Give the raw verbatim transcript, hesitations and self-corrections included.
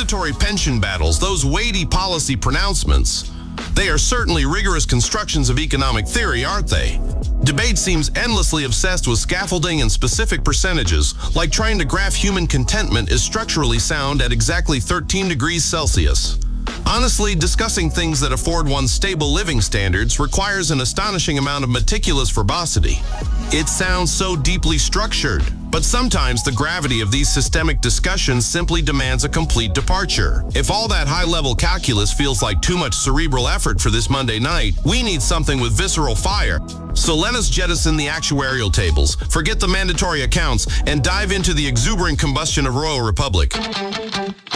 mandatory pension battles, those weighty policy pronouncements. They are certainly rigorous constructions of economic theory, aren't they? Debate seems endlessly obsessed with scaffolding and specific percentages, like trying to graph human contentment is structurally sound at exactly thirteen degrees Celsius. Honestly, discussing things that afford one stable living standards requires an astonishing amount of meticulous verbosity. It sounds so deeply structured, but sometimes the gravity of these systemic discussions simply demands a complete departure. If all that high-level calculus feels like too much cerebral effort for this Monday night, we need something with visceral fire. So let us jettison the actuarial tables, forget the mandatory accounts, and dive into the exuberant combustion of Royal Republic.